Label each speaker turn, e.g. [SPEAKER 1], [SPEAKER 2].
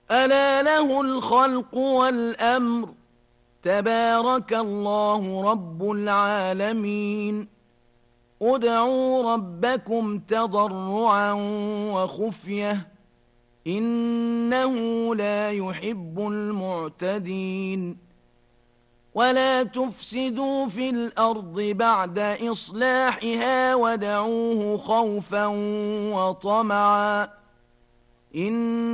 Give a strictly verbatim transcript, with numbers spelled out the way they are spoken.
[SPEAKER 1] ألا له الخلق والأمر تبارك الله رب العالمين ادعوا ربكم تضرعا وخفية إنه لا يحب المعتدين ولا تفسدوا في الأرض بعد إصلاحها ودعوه خوفا وطمعا إن